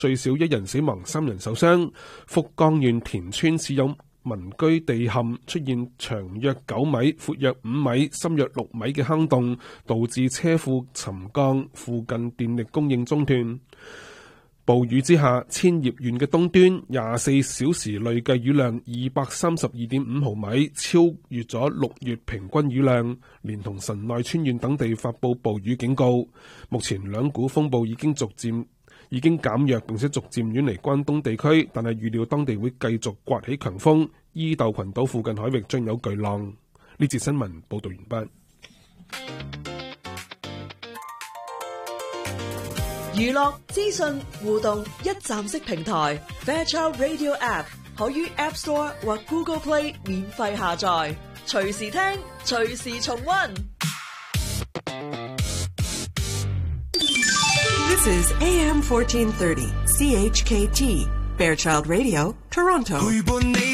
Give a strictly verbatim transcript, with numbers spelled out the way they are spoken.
最少一人死亡，三人受傷。福岡縣田村市有民居地陷，出現長約九米、闊約五米、深約六米嘅坑洞，導致車庫沉降，附近電力供應中斷。暴雨之下，千葉縣嘅東端廿四小時累計雨量二百三十二點五毫米，超越咗六月平均雨量，連同神奈川縣等地發布暴雨警告。目前兩股風暴已經逐漸已經減弱，並且逐漸遠離關東地區，但係預料當地會繼續颳起強風，伊豆群島附近海域將有巨浪。呢節新聞報道完畢。 娛樂資訊互動一站式平台 Fairchild Radio App 可於 App Store 或 Google Play 免費下載，隨時聽，隨時重溫。 This is A M fourteen thirty C H K T Fairchild Radio Toronto。